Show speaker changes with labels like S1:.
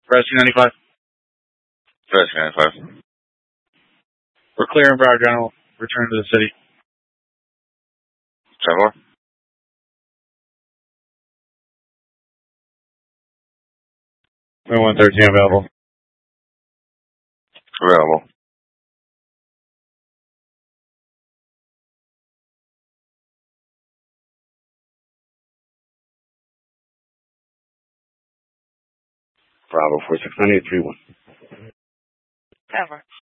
S1: Rescue 95.
S2: Rescue 95.
S1: We're clear in Broward General. Return to the city.
S2: 10-4.
S1: 113 available.
S2: Available.
S3: Bravo 469-831.
S4: Cover.